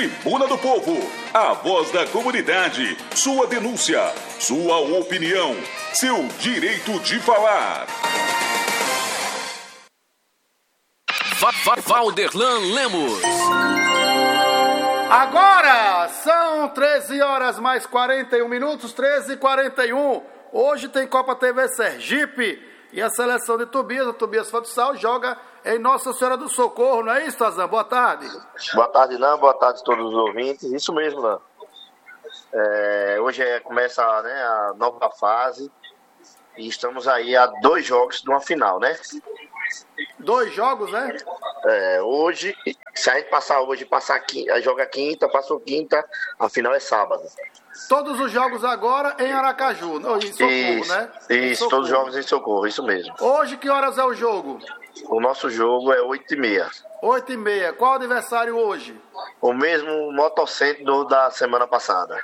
Tribuna do Povo, a voz da comunidade, sua denúncia, sua opinião, seu direito de falar. Valderlan Lemos. Agora são 13 horas mais 41 minutos, 13h41. Hoje tem Copa TV Sergipe e a seleção de Tobias, o Tobias Futsal, joga em Nossa Senhora do Socorro, não é isso, Tazan? Boa tarde. Boa tarde, Nan. Boa tarde a todos os ouvintes. Isso mesmo, Nan. Hoje começa, né, a nova fase e estamos aí a 2 jogos de uma final, né? 2 jogos, né? Hoje, se a gente passar hoje, joga quinta, passou quinta, a final é sábado. Todos os jogos agora em Aracaju, em Socorro, isso, né? Isso, todos os jogos em Socorro, isso mesmo. Hoje, que horas é o jogo? O nosso jogo é 8h30. 8h30. Qual adversário hoje? O mesmo motocentro da semana passada.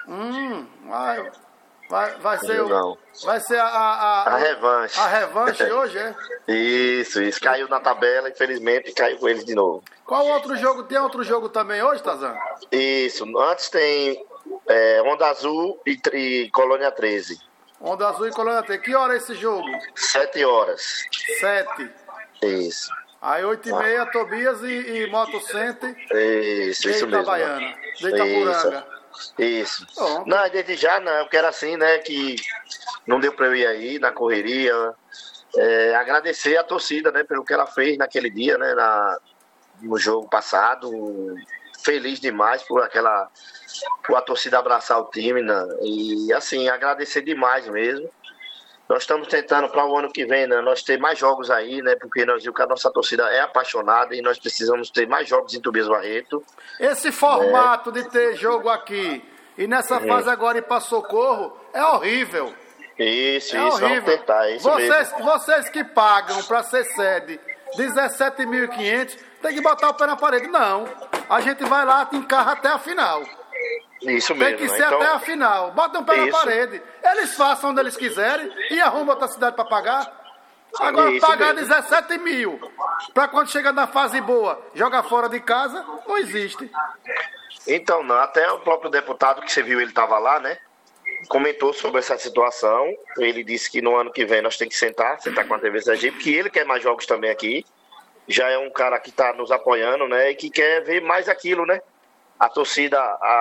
Vai ser a revanche. A revanche hoje, é? Isso. Caiu na tabela, infelizmente, e caiu com eles de novo. Qual outro jogo? Tem outro jogo também hoje, Tazan? Isso. Antes tem Onda Azul e Colônia 13. Onda Azul e Colônia 13. Que hora é esse jogo? 7 horas. 7. Isso. Aí 8h30, Tobias e Motocenter. Isso mesmo. Itabaiana, de Itapuranga. Isso. Bom. Não, desde já não, porque era assim, né, que não deu pra eu ir aí na correria. Agradecer a torcida, né, pelo que ela fez naquele dia, né, no jogo passado. Feliz demais por a torcida abraçar o time, né, e assim, agradecer demais mesmo. Nós estamos tentando para o ano que vem, né, nós ter mais jogos aí, né, porque nós vimos que a nossa torcida é apaixonada e nós precisamos ter mais jogos em Tobias Barreto. Esse formato de ter jogo aqui e nessa fase agora ir para Socorro é horrível. Isso, horrível. Vamos tentar, isso mesmo. Vocês que pagam para ser sede 17.500, tem que botar o pé na parede. Não, a gente vai lá, te encarra até a final. Isso mesmo. Tem que ser até a final. Bota um pé na parede. Eles façam onde eles quiserem e arrumam outra cidade para pagar. Agora, pagar 17 mil para quando chega na fase boa, jogar fora de casa, não existe. Então, não, até o próprio deputado que você viu, ele estava lá, né? Comentou sobre essa situação. Ele disse que no ano que vem nós temos que sentar com a TV Sergipe, que ele quer mais jogos também aqui. Já é um cara que está nos apoiando, né? E que quer ver mais aquilo, né? A torcida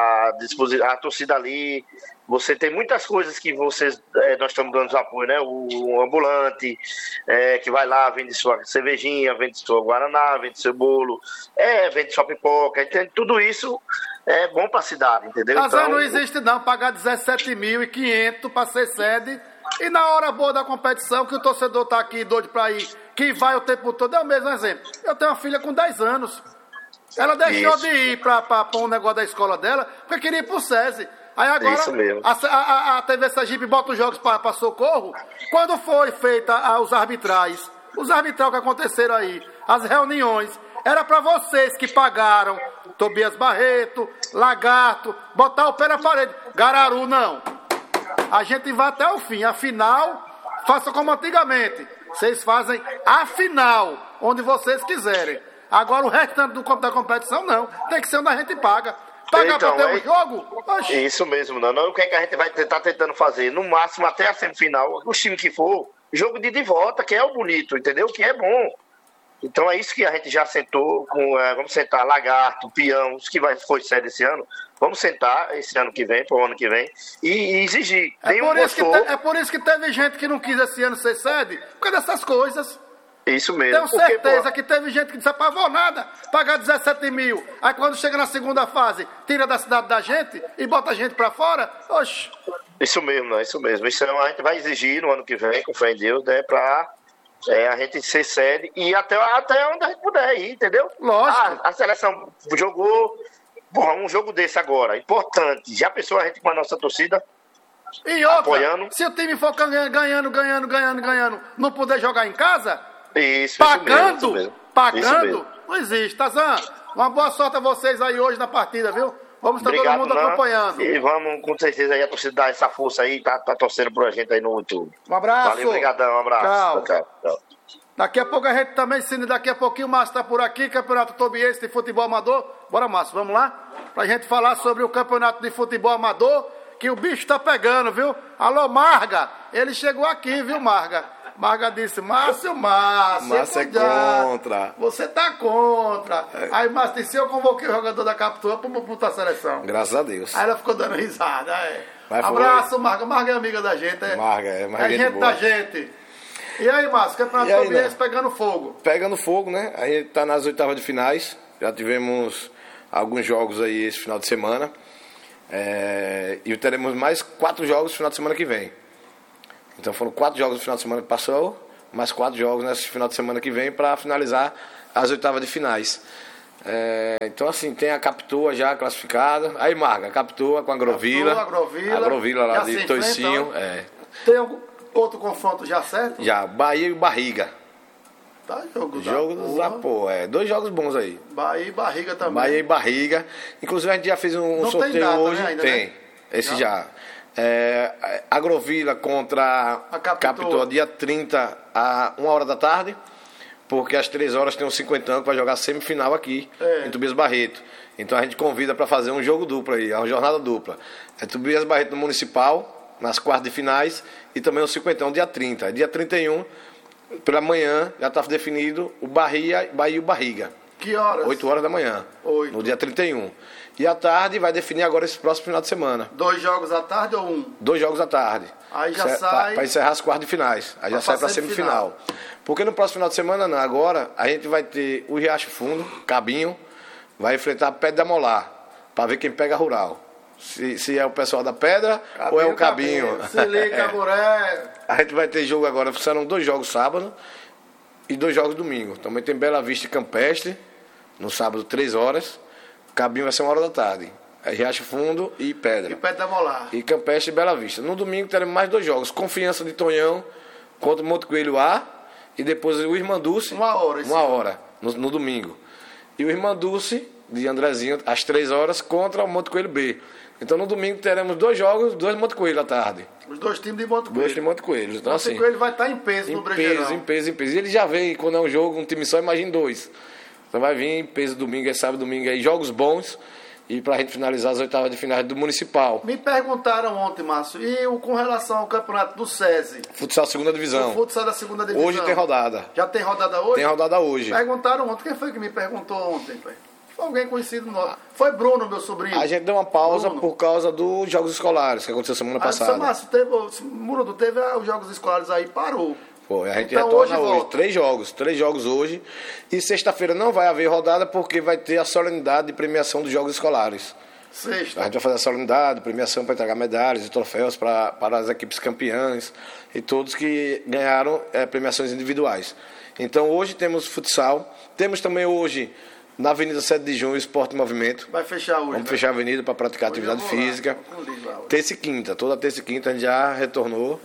ali, você tem muitas coisas que nós estamos dando apoio, né? O ambulante, que vai lá, vende sua cervejinha, vende sua guaraná, vende seu bolo, vende sua pipoca, entende? Tudo isso é bom para a cidade, entendeu? Mas não existe não, pagar 17.500 para ser sede e na hora boa da competição, que o torcedor tá aqui doido para ir, que vai o tempo todo, é o mesmo exemplo. Eu tenho uma filha com 10 anos. Ela deixou de ir para um negócio da escola dela, porque queria ir pro SESI. Aí agora a TV Sergipe bota os jogos para Socorro. Quando foi feita os arbitrais que aconteceram aí, as reuniões, era para vocês que pagaram, Tobias Barreto, Lagarto, botar o pé na parede. Gararu não. A gente vai até o fim. A final, faça como antigamente. Vocês fazem a final, onde vocês quiserem. Agora o restante da competição não. Tem que ser onde a gente paga. Pagar então, pra ter um jogo? Oxi. Isso mesmo, não. O que é que a gente vai estar tentando fazer? No máximo até a semifinal, o time que for, jogo de ida e volta, que é o bonito, entendeu? Que é bom. Então é isso que a gente já sentou com. Vamos sentar Lagarto, Peão, os que foi sede esse ano. Vamos sentar esse ano que vem, pro ano que vem, e exigir. É por isso que teve gente que não quis esse ano ser sede, por causa dessas coisas. Isso mesmo. Tenho certeza que teve gente que disse, pá, vou nada, pagar 17 mil. Aí quando chega na segunda fase, tira da cidade da gente e bota a gente pra fora. Oxi. Isso mesmo, isso mesmo. Isso a gente vai exigir no ano que vem, com fé em Deus, né, pra a gente ser sede e até onde a gente puder ir, entendeu? Lógico. A seleção jogou, um jogo desse agora, importante. Já pensou a gente com a nossa torcida? E outra, apoiando? Se o time for ganhando, não puder jogar em casa... Pagando, não existe, Tazan. Uma boa sorte a vocês aí hoje na partida, viu? Vamos estar todo mundo acompanhando. E vamos, com certeza, aí a torcida dar essa força aí, tá torcendo por a gente aí no YouTube. Um abraço. Valeu, obrigadão, um abraço. Tchau. Tchau. Daqui a pouco a gente também ensina, daqui a pouquinho o Márcio está por aqui, Campeonato Tobiense de Futebol Amador. Bora, Márcio, vamos lá? Pra gente falar sobre o Campeonato de Futebol Amador, que o bicho tá pegando, viu? Alô, Marga, ele chegou aqui, viu, Marga? Marga disse, Márcio, Márcio é contra. Você tá contra. Aí Márcio disse, eu convoquei o jogador da Capitu pra seleção. Graças a Deus. Aí ela ficou dando risada. Mas abraço, Marga. Marga é amiga da gente, é? Marga é gente boa. da gente. E aí, Márcio, Campeonato Tobiense pegando fogo. Pegando fogo, né? A gente tá nas oitavas de finais. Já tivemos alguns jogos aí esse final de semana. E teremos mais 4 jogos no final de semana que vem. Então foram 4 jogos no final de semana que passou, mais 4 jogos nesse final de semana que vem para finalizar as oitavas de finais. Então assim, tem a Capitua já classificada. Aí Marga, a Capitua com a Agrovila. A Agrovila lá de Toicinho. Tem algum outro confronto já certo? Já, Bahia e Barriga. Tá, jogo da porra. 2 jogos bons aí. Bahia e Barriga também. Bahia e Barriga. Inclusive a gente já fez um sorteio tem data, hoje. Né, ainda, tem. Né? Esse já. Agrovila contra a Capitua dia 30 a 1 hora da tarde, porque às 3 horas tem um 50 que vai jogar semifinal aqui em Tobias Barreto. Então a gente convida para fazer um jogo duplo aí, uma jornada dupla. Tobias Barreto no Municipal, nas quartas de finais, e também o 50 dia 30. Dia 31, pela manhã, já está definido o Bahia e o Barriga. Que horas? 8 horas da manhã, 8. no dia 31. E à tarde vai definir agora esse próximo final de semana. 2 jogos à tarde ou 1? 2 jogos à tarde. Aí já sai... Para encerrar as quartas de finais. Aí já sai para semifinal. Porque no próximo final de semana, não, agora, a gente vai ter o Riacho Fundo, Cabinho, vai enfrentar a Pedra da Molar, para ver quem pega a Rural. Se é o pessoal da Pedra ou é o Cabinho. Se liga, Buré. A gente vai ter jogo agora, serão 2 jogos sábado e 2 jogos domingo. Também tem Bela Vista e Campestre, no sábado 3 horas. Cabinho vai ser 1 hora da tarde. Riacho Fundo e Pedra. E Pedra da Molar. E Campestre e Bela Vista. No domingo teremos mais 2 jogos. Confiança de Tonhão contra o Monte Coelho A. E depois o Irmanduce. 1 hora. 1 hora. No domingo. E o Irmanduce de Andrezinho às 3 horas contra o Monte Coelho B. Então no domingo teremos 2 jogos, 2 Monte Coelho à tarde. Os 2 times de Monte Coelho. 2 times de Monte Coelho. Então, Monte Coelho vai estar em peso no Brejeirão. Em peso. E ele já vem, quando é um jogo, um time só, imagina 2. Então vai vir em peso domingo, sábado, domingo aí, jogos bons. E pra gente finalizar as oitavas de finais do Municipal. Me perguntaram ontem, Márcio, com relação ao campeonato do SESI? Futsal segunda divisão. O futsal da segunda divisão. Hoje tem rodada. Já tem rodada hoje? Tem rodada hoje. Perguntaram ontem. Quem foi que me perguntou ontem, pai? Foi alguém conhecido nosso. Foi Bruno, meu sobrinho. A gente deu uma pausa por causa dos jogos escolares, que aconteceu semana passada. Márcio, Murudo teve os jogos escolares aí, parou. Pô, a gente então, retorna hoje. 3 jogos hoje. E sexta-feira não vai haver rodada porque vai ter a solenidade de premiação dos jogos escolares. Sexta. A gente vai fazer a solenidade, premiação para entregar medalhas e troféus para as equipes campeãs e todos que ganharam premiações individuais. Então hoje temos futsal. Temos também hoje na Avenida 7 de Junho, Esporte e Movimento. Vai fechar hoje. Vamos fechar a avenida para praticar hoje atividade física. Terça e quinta. Toda terça e quinta a gente já retornou.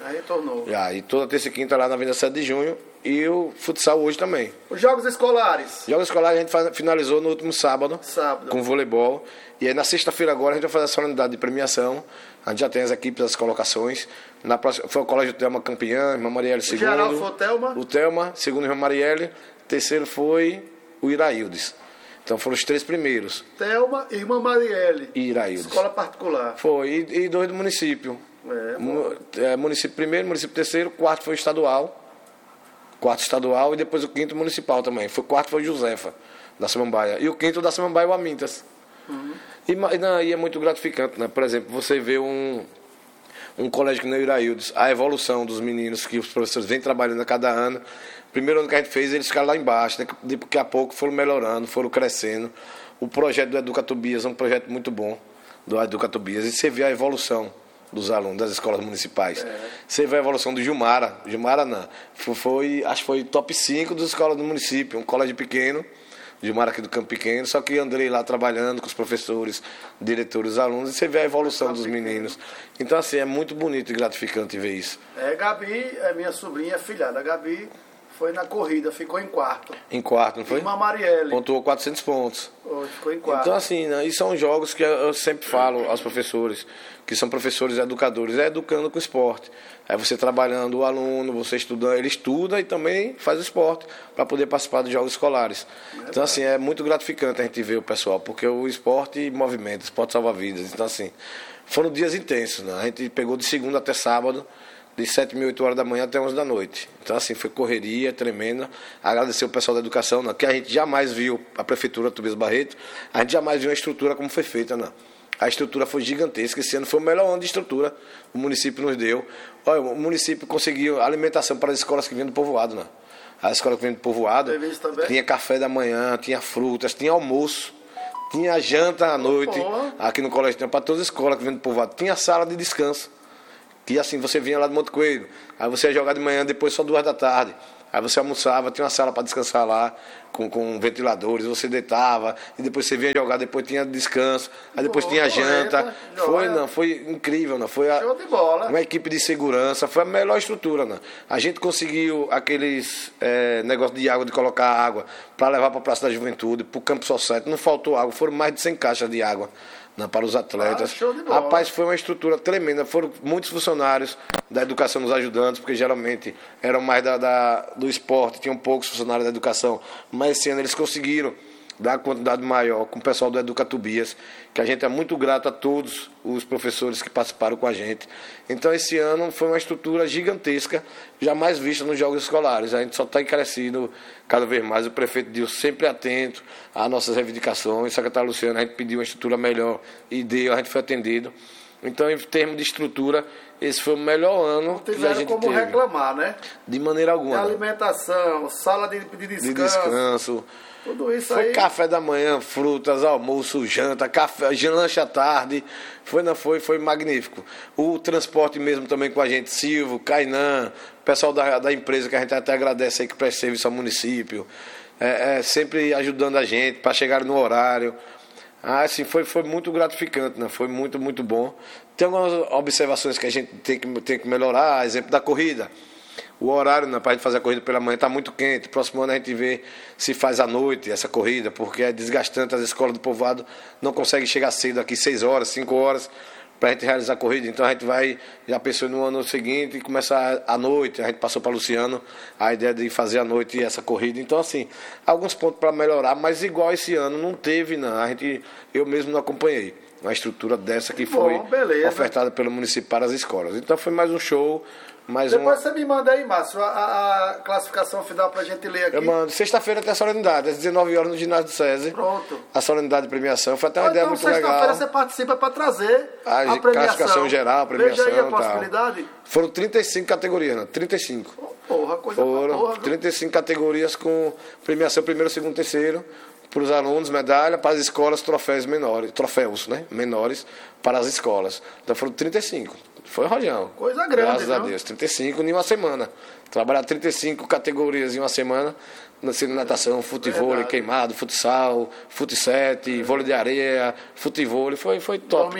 E toda terça e quinta lá na Avenida 7 de Junho. E o futsal hoje também. Os jogos escolares? Jogos escolares a gente finalizou no último sábado. Com voleibol. E aí na sexta-feira agora a gente vai fazer a solenidade de premiação. A gente já tem as equipes, as colocações. Na próxima, foi o Colégio Telma campeã, Irmã Marielle segundo. O geral foi o Telma? O Telma, segundo Irmã Marielle. Terceiro foi o Iraildes. Então foram os 3 primeiros. Telma, Irmã Marielle. E Iraildes. Escola particular. Foi, e 2 do município. Município primeiro, município terceiro, 4º foi estadual. 4º estadual e depois o 5º municipal também. O 4º foi Josefa, da Samambaia. E o 5º da Samambaia, o Amintas. E é muito gratificante, né? Por exemplo, você vê um colégio que nem o Iraildes, a evolução dos meninos que os professores vêm trabalhando a cada ano. Primeiro ano que a gente fez, eles ficaram lá embaixo, né? Daqui a pouco foram melhorando, foram crescendo. O projeto do Educa Tobias é um projeto muito bom, do Educa Tobias. E você vê a evolução dos alunos das escolas municipais. Você vê a evolução do Gilmara. Gilmara não. Acho que foi top 5 das escolas do município, um colégio pequeno. Gilmar aqui do Campo Pequeno, só que Andrei lá trabalhando com os professores, diretores, os alunos, e você vê a evolução dos meninos. Então, assim, é muito bonito e gratificante ver isso. Gabi é minha sobrinha, filhada. A Gabi Foi na corrida, ficou em quarto. Em quarto, não foi? Uma Marielle. Pontuou 400 pontos. Ficou em quarto. Então, assim, né, e são jogos que eu sempre falo aos professores, que são professores educadores, é educando com o esporte. É você trabalhando o aluno, você estudando, ele estuda e também faz o esporte para poder participar dos jogos escolares. Então, assim, é muito gratificante a gente ver o pessoal, porque o esporte movimenta, o esporte salva vidas. Então, assim, foram dias intensos, né? A gente pegou de segunda até sábado, de 7h, 8 horas da manhã até 11 da noite. Então, assim, foi correria tremenda. Agradecer o pessoal da educação, né, que a gente jamais viu, a prefeitura Tobias Barreto, a gente jamais viu a estrutura como foi feita, né? A estrutura foi gigantesca. Esse ano foi o melhor ano de estrutura que o município nos deu. Olha, o município conseguiu alimentação para as escolas que vinham do povoado, né? As escolas que vinham do povoado tinha café da manhã, tinha frutas, tinha almoço, tinha janta à noite. Aqui no colégio, para todas as escolas que vinham do povoado, tinha sala de descanso. Que assim, você vinha lá do Monte Coelho, aí você ia jogar de manhã, depois só 2 da tarde. Aí você almoçava, tinha uma sala para descansar lá, com ventiladores, você deitava, e depois você vinha jogar, depois tinha descanso, aí depois tinha janta. Foi incrível, não? Foi show de bola. Uma equipe de segurança, foi a melhor estrutura, né? A gente conseguiu aqueles negócios de água, de colocar água, para levar para a Praça da Juventude, para o Campo Society, não faltou água, foram mais de 100 caixas de água. Não, para os atletas. Rapaz, foi uma estrutura tremenda. Foram muitos funcionários da educação nos ajudando, porque geralmente eram mais do esporte, tinham poucos funcionários da educação. Mas esse ano eles conseguiram dar uma quantidade maior com o pessoal do Educa Tobias, que a gente é muito grato a todos os professores que participaram com a gente. Então esse ano foi uma estrutura gigantesca, jamais vista nos jogos escolares. A gente só está encarecido cada vez mais. O prefeito Dilson sempre atento às nossas reivindicações. O secretário Luciano, a gente pediu uma estrutura melhor e deu, a gente foi atendido. Então, em termos de estrutura, esse foi o melhor ano que a gente como teve. Reclamar, né? De maneira alguma. De alimentação, sala de descanso. De descanso. Tudo isso foi aí. Café da manhã, frutas, almoço, janta, café, lanche à tarde. Foi magnífico. O transporte mesmo também com a gente, Silvio, Kainan, o pessoal da empresa que a gente até agradece aí que presta serviço ao município. Sempre ajudando a gente para chegar no horário. Assim, foi muito gratificante, né? Foi muito, muito bom. Tem algumas observações que a gente tem que melhorar, exemplo da corrida. O horário, né, para a gente fazer a corrida pela manhã está muito quente. Próximo ano a gente vê se faz à noite essa corrida, porque é desgastante. As escolas do povoado não conseguem chegar cedo aqui, 6 horas, 5 horas, para a gente realizar a corrida. Então a gente já pensou no ano seguinte, começar à noite. A gente passou para Luciano a ideia de fazer à noite essa corrida. Então, assim, alguns pontos para melhorar, mas igual esse ano não teve, não. Eu mesmo não acompanhei uma estrutura dessa que foi ofertada pelo município para as escolas. Então foi mais um show. Depois você me manda aí, Márcio, a classificação final pra gente ler aqui. Eu mando. Sexta-feira tem a solenidade, às 19 horas no ginásio do SESI. Pronto. A solenidade de premiação. Foi até uma ideia muito legal. Sexta-feira você participa para trazer a premiação. Classificação geral, a premiação. Veja aí a possibilidade. Foram 35 categorias, né? 35. Foram 35 categorias com premiação primeiro, segundo, terceiro. Para os alunos, medalha, para as escolas, troféus, né? Menores para as escolas. Então foram 35. Foi rojão. Coisa grande, graças a Deus. 35 em uma semana. Trabalhar 35 categorias em uma semana, natação, futevôlei, queimado, futsal, fut7, vôlei de areia, futevôlei, foi top,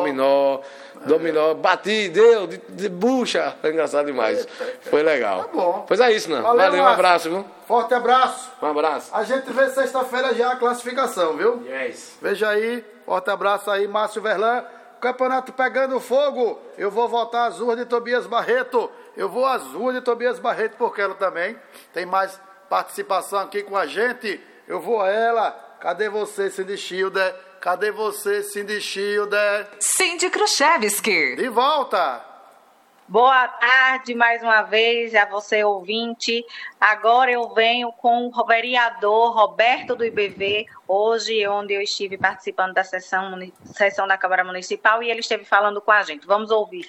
dominó, bati, deu, de bucha, foi engraçado demais. Foi legal. Tá bom. Pois é isso, né? Valeu, um abraço, viu? Forte abraço. Um abraço. A gente vê sexta-feira já a classificação, viu? Yes. Veja aí, forte abraço aí, Márcio Verlan. Campeonato pegando fogo. Eu vou voltar às ruas de Tobias Barreto. Eu vou às ruas de Tobias Barreto, porque ela também tem mais participação aqui com a gente. Eu vou a ela. Cadê você, Cindy Schilder? Cadê você, Cindy Schilder? Cindy Kruszewski. De volta. Boa tarde mais uma vez a você, ouvinte. Agora eu venho com o vereador Roberto do IBV, hoje onde eu estive participando da sessão da Câmara Municipal e ele esteve falando com a gente. Vamos ouvir.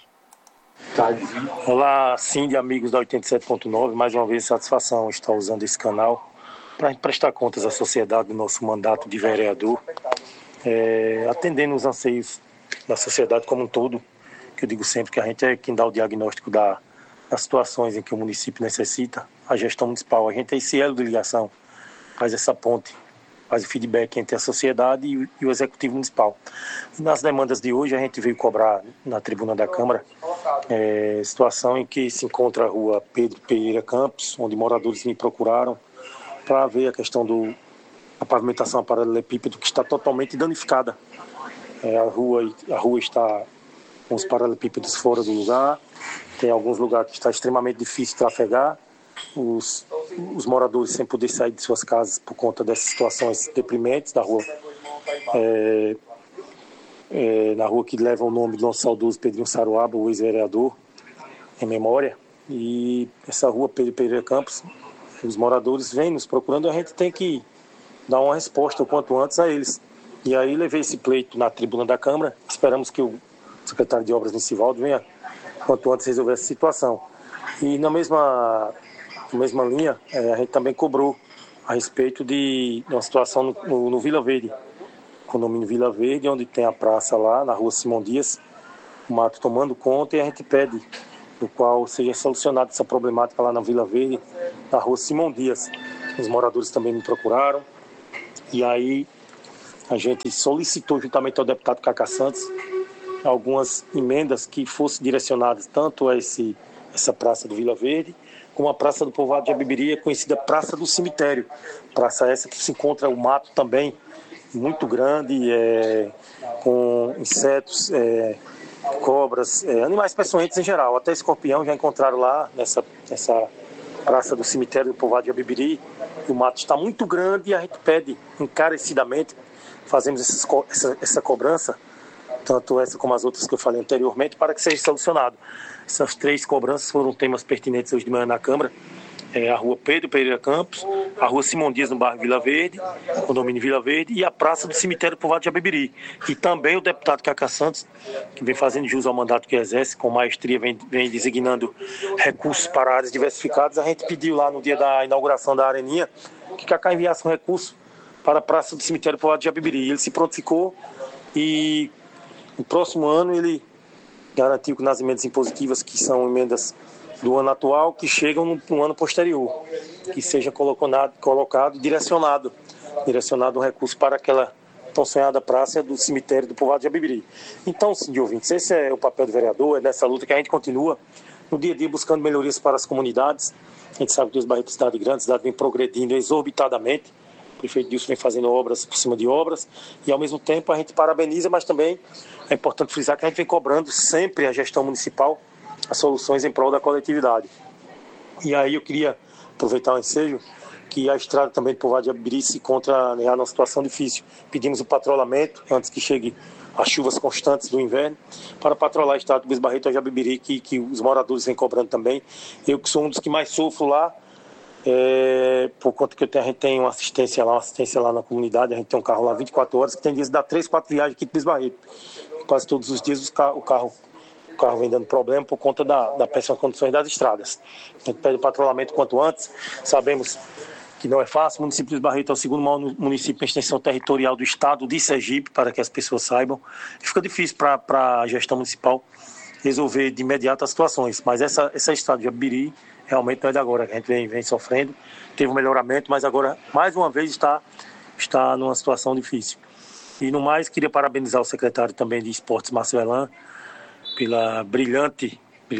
Olá, Cindy, amigos da 87.9. Mais uma vez, satisfação estar usando esse canal para a gente prestar contas à sociedade do nosso mandato de vereador, atendendo os anseios da sociedade como um todo. Que eu digo sempre que a gente é quem dá o diagnóstico das situações em que o município necessita. A gestão municipal, a gente é esse elo de ligação, faz essa ponte, faz o feedback entre a sociedade e o executivo municipal. E nas demandas de hoje a gente veio cobrar na tribuna da Câmara Situação em que se encontra a rua Pedro Pereira Campos, onde moradores me procuraram para ver a questão da pavimentação a paralelepípedo, que está totalmente danificada. A rua está com os paralelepípedos fora do lugar, tem alguns lugares que está extremamente difícil de trafegar, os moradores sem poder sair de suas casas por conta dessas situações deprimentes da rua. Na rua que leva o nome do nosso saudoso Pedrinho Saruaba, o ex-vereador, em memória. E essa rua Pedro Pereira Campos, os moradores vêm nos procurando, a gente tem que dar uma resposta o quanto antes a eles. E aí levei esse pleito na tribuna da Câmara, esperamos que o secretário de Obras, Nicivaldo, venha quanto antes resolver essa situação. E na mesma linha, a gente também cobrou a respeito de uma situação no Vila Verde, condomínio Vila Verde, onde tem a praça lá, na rua Simão Dias, o mato tomando conta, e a gente pede do qual seja solucionada essa problemática lá na Vila Verde, na rua Simão Dias. Os moradores também me procuraram, e aí a gente solicitou juntamente ao deputado Cacá Santos algumas emendas que fossem direcionadas tanto a essa praça do Vila Verde, como a praça do povoado de Jabibiri, conhecida Praça do Cemitério. Praça essa que se encontra o mato também muito grande, com insetos, cobras, animais peçonhentos em geral. Até escorpião já encontraram lá nessa praça do cemitério do povoado de Jabibiri. O mato está muito grande e a gente pede encarecidamente, fazemos essa cobrança, tanto essa como as outras que eu falei anteriormente, para que seja solucionado. Essas 3 cobranças foram temas pertinentes hoje de manhã na Câmara. A rua Pedro Pereira Campos, a rua Simão Dias no bairro Vila Verde, condomínio Vila Verde, e a praça do cemitério do povoado de Jabibiri. E também o deputado Cacá Santos, que vem fazendo jus ao mandato que exerce, com maestria, vem designando recursos para áreas diversificadas. A gente pediu lá no dia da inauguração da Areninha que Cacá enviasse um recurso para a praça do cemitério do povoado de Jabibiri. Ele se prontificou e no próximo ano ele garantiu que nas emendas impositivas, que são emendas do ano atual, que chegam no ano posterior, que seja colocado, direcionado um recurso para aquela tão sonhada praça do cemitério do povoado de Jabibiri. Então, senhor ouvintes, esse é o papel do vereador, é nessa luta que a gente continua no dia a dia buscando melhorias para as comunidades. A gente sabe que os bairros de cidade grande, a cidade vem progredindo exorbitadamente, o prefeito Dilson vem fazendo obras por cima de obras, e ao mesmo tempo a gente parabeniza, mas também é importante frisar que a gente vem cobrando sempre a gestão municipal as soluções em prol da coletividade. E aí eu queria aproveitar o ensejo que a estrada também do povoado de Jabibiri se encontra numa situação difícil. Pedimos o patrulhamento antes que chegue as chuvas constantes do inverno para patrulhar a estrada do Luiz Barreto a Jabibiri, que os moradores vêm cobrando também. Eu que sou um dos que mais sofro lá, por conta que a gente tem uma assistência lá na comunidade, a gente tem um carro lá 24 horas, que tem dias de dar 3, 4 viagens aqui do Luiz Barreto. Quase todos os dias o carro vem dando problema por conta da péssima condições das estradas. A gente pede o patrulhamento quanto antes. Sabemos que não é fácil. O município de Luiz Barreto é o segundo maior município em extensão territorial do estado de Sergipe, para que as pessoas saibam. E fica difícil para a gestão municipal resolver de imediato as situações. Mas essa estrada de Jabibiri realmente não é de agora, que a gente vem sofrendo. Teve um melhoramento, mas agora, mais uma vez, está numa situação difícil. E no mais, queria parabenizar o secretário também de Esportes, Márcio Velan, pela brilhante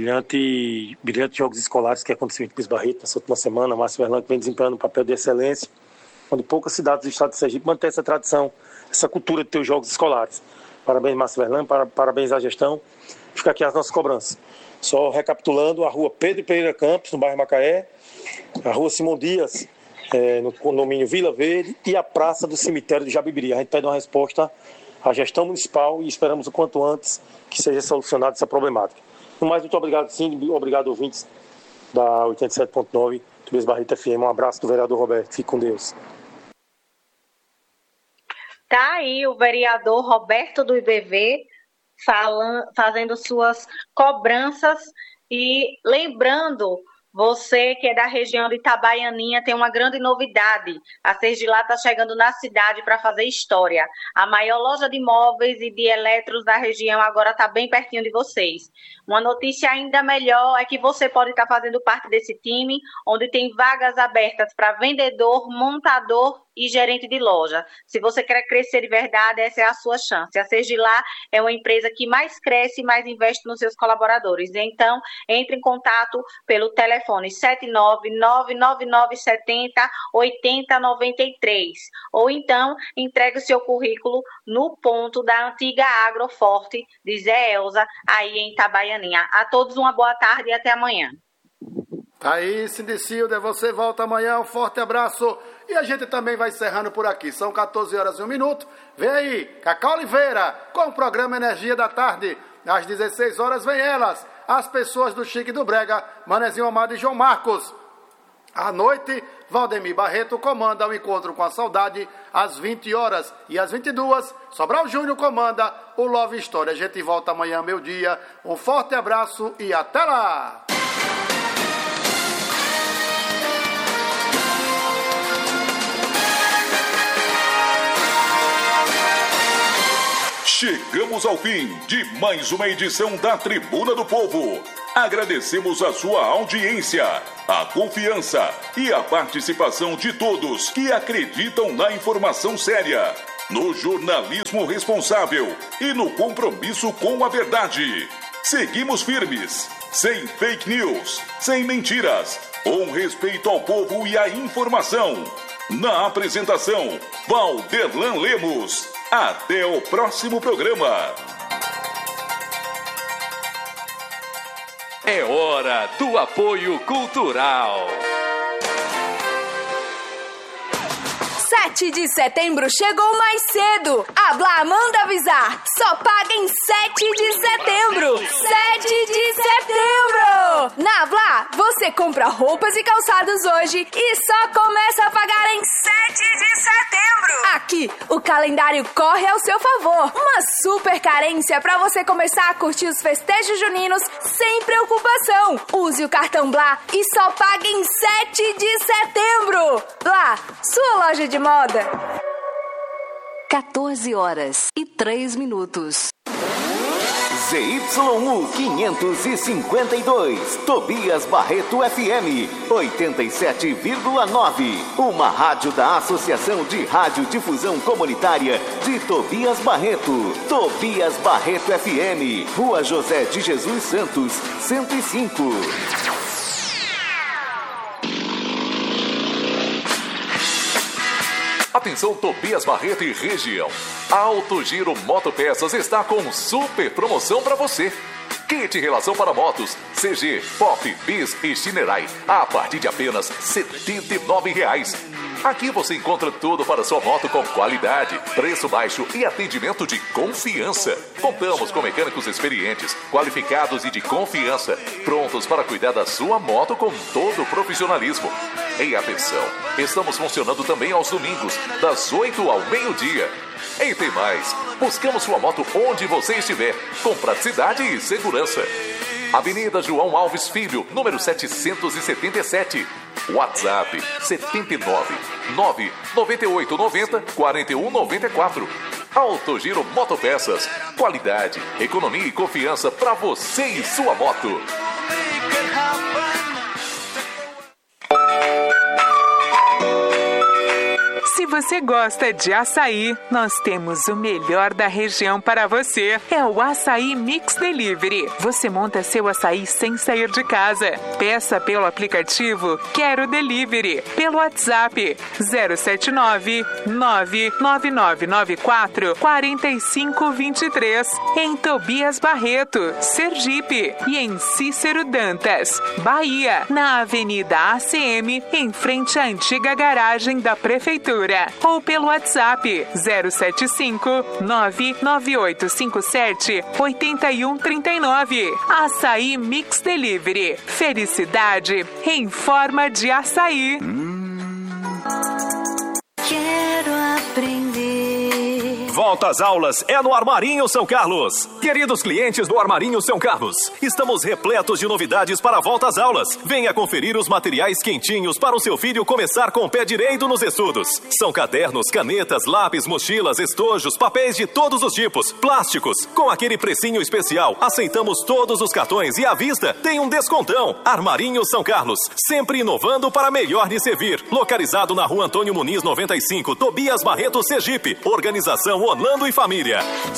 Jogos Escolares que aconteceu em Luiz Barreto nessa última semana. Márcio Velan que vem desempenhando um papel de excelência, onde poucas cidades do estado de Sergipe mantêm essa tradição, essa cultura de ter os Jogos Escolares. Parabéns, Márcio Velan, parabéns à gestão. Fica aqui as nossas cobranças. Só recapitulando, a rua Pedro Pereira Campos, no bairro Macaé, a rua Simão Dias, no condomínio Vila Verde, e a praça do cemitério de Jabibiri. A gente pede uma resposta à gestão municipal e esperamos o quanto antes que seja solucionada essa problemática. No mais, muito obrigado, sim, obrigado, ouvintes da 87.9 do Luiz Barreto FM. Um abraço do vereador Roberto. Fique com Deus. Tá aí o vereador Roberto do IBV fazendo suas cobranças e lembrando Você que é da região de Itabaianinha tem uma grande novidade. A Sergilá está chegando na cidade para fazer história. A maior loja de móveis e de eletros da região agora está bem pertinho de vocês. Uma notícia ainda melhor é que você pode estar fazendo parte desse time, onde tem vagas abertas para vendedor, montador e gerente de loja. Se você quer crescer de verdade, essa é a sua chance. A Sergilá é uma empresa que mais cresce e mais investe nos seus colaboradores. Então, entre em contato pelo telefone 79999708093 ou então entregue o seu currículo no ponto da antiga Agroforte de Zé Elza, aí em Itabaianinha. A todos uma boa tarde e até amanhã. Tá aí, Cindy Silder, você volta amanhã, um forte abraço. E a gente também vai encerrando por aqui. São 14 horas e 1 minuto. Vem aí, Cacau Oliveira, com o programa Energia da Tarde. Às 16 horas vem elas, as pessoas do Chique do Brega, Manezinho Amado e João Marcos. À noite, Valdemir Barreto comanda o Encontro com a Saudade às 20 horas. E às 22, Sobral Júnior comanda o Love Story. A gente volta amanhã, meio-dia. Um forte abraço e até lá! Chegamos ao fim de mais uma edição da Tribuna do Povo. Agradecemos a sua audiência, a confiança e a participação de todos que acreditam na informação séria, no jornalismo responsável e no compromisso com a verdade. Seguimos firmes, sem fake news, sem mentiras, com respeito ao povo e à informação. Na apresentação, Valderlan Lemos. Até o próximo programa. É hora do apoio cultural. 7 de setembro chegou mais cedo. A Blá manda avisar. Só paga em 7 de setembro. 7 de setembro. Na Blá, você compra roupas e calçados hoje e só começa a pagar em 7 de setembro. Aqui, o calendário corre ao seu favor. Uma super carência para você começar a curtir os festejos juninos sem preocupação. Use o cartão Blá e só paga em 7 de setembro. Blá, sua loja de moda. 14 horas e 3 minutos. ZYU 552, Tobias Barreto FM 87,9. Uma rádio da Associação de Radiodifusão Comunitária de Tobias Barreto. Tobias Barreto FM, Rua José de Jesus Santos, 105. Atenção Tobias Barreto e região. A Auto Giro Motopeças está com super promoção para você. Kit relação para motos, CG, Pop, Bis e Shinerai, a partir de apenas R$ 79,00. Aqui você encontra tudo para sua moto com qualidade, preço baixo e atendimento de confiança. Contamos com mecânicos experientes, qualificados e de confiança, prontos para cuidar da sua moto com todo o profissionalismo. E atenção, estamos funcionando também aos domingos, das 8 ao meio-dia. E tem mais, buscamos sua moto onde você estiver, com praticidade e segurança. Avenida João Alves Filho, número 777. WhatsApp 799-9890-4194. Autogiro Motopeças. Qualidade, economia e confiança para você e sua moto. Se você gosta de açaí, nós temos o melhor da região para você. É o Açaí Mix Delivery. Você monta seu açaí sem sair de casa. Peça pelo aplicativo Quero Delivery, pelo WhatsApp 079-99994-4523, em Tobias Barreto, Sergipe, e em Cícero Dantas, Bahia, na Avenida ACM, em frente à antiga garagem da Prefeitura. Ou pelo WhatsApp 075-99857-8139. Açaí Mix Delivery. Felicidade em forma de açaí. Quero aprender. volta às aulas é no Armarinho São Carlos. Queridos clientes do Armarinho São Carlos, estamos repletos de novidades para a volta às aulas. Venha conferir os materiais quentinhos para o seu filho começar com o pé direito nos estudos. São cadernos, canetas, lápis, mochilas, estojos, papéis de todos os tipos, plásticos. Com aquele precinho especial, aceitamos todos os cartões e à vista tem um descontão. Armarinho São Carlos, sempre inovando para melhor lhe servir. Localizado na Rua Antônio Muniz 95, Tobias Barreto, Sergipe. Organização Orlando e Família.